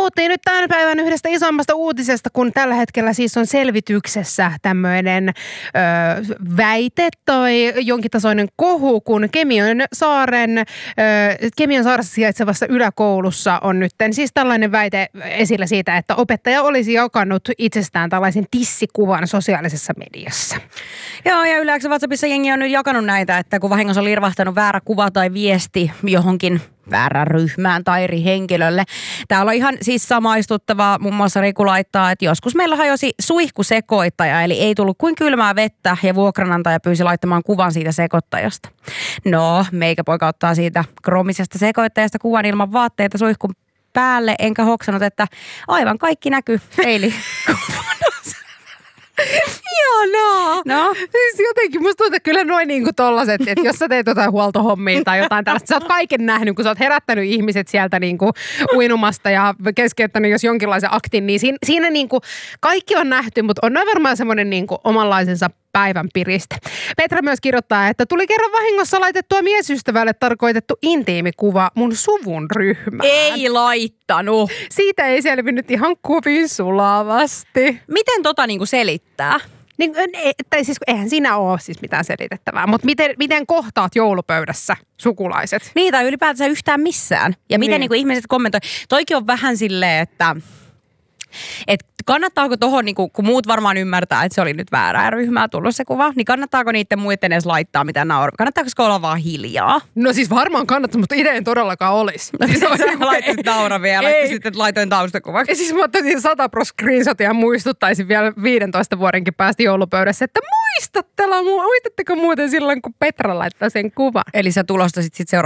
puhuttiin nyt tämän päivän yhdestä isommasta uutisesta, kun tällä hetkellä siis on selvityksessä tämmöinen väite tai jonkin tasoinen kohu, kun Kemiönsaaressa sijaitsevassa yläkoulussa on nyt siis tällainen väite esillä siitä, että opettaja olisi jakanut itsestään tällaisen tissikuvan sosiaalisessa mediassa. Joo, ja Yle WhatsAppissa jengi on nyt jakanut näitä, että kun vahingossa on lirvahtanut väärä kuva tai viesti johonkin väärään ryhmään tai eri henkilölle. Täällä on ihan siis samaistuttavaa. Muun muassa Riku laittaa, että joskus meillä hajosi suihkusekoittaja, eli ei tullut kuin kylmää vettä ja vuokranantaja pyysi laittamaan kuvan siitä sekoittajasta. No, meikäpoika ottaa siitä kromisesta sekoittajasta kuvan ilman vaatteita suihkun päälle, enkä hoksannut, että aivan kaikki näkyy Ihanaa! No? Siis jotenkin musta tuntuu, että kyllä noin niinku tollaset, että jos sä teet jotain huoltohommia tai jotain tällaista, sä oot kaiken nähnyt, kun sä oot herättänyt ihmiset sieltä niinku uinumasta ja keskeyttänyt jos jonkinlaisen aktin, niin siinä niinku kaikki on nähty, mutta on noin varmaan semmoinen niinku omanlaisensa päivän piriste. Petra myös kirjoittaa, että tuli kerran vahingossa laitettua miesystävälle tarkoitettu intiimikuva mun suvun ryhmään. Ei laittanut. Siitä ei selvinnyt ihan kovin sulavasti. Miten niinku selittää? Niin, tai siis eihän siinä ole siis mitään selitettävää, mutta miten kohtaat joulupöydässä sukulaiset? Niin, tai ylipäätänsä yhtään missään. Ja miten niinku ihmiset kommentoi. Toikin on vähän silleen, että kannattaako tohon, niinku, kun muut varmaan ymmärtää, että se oli nyt väärää ryhmää tullut se kuva, niin kannattaako niiden muiden edes laittaa mitään nauraa? Kannattaako olla vaan hiljaa? No siis varmaan kannattaa, mutta idea ei todellakaan olisi. Siis laittaisit naura vielä, että sitten laitoin taustakuvaksi. Ja siis mä ottaisin 100% screenshotia ja muistuttaisin vielä 15 vuodenkin päästä joulupöydässä, että muistatteko muuten silloin, kun Petra laittaa sen kuvan? Eli sä tulostasit sitten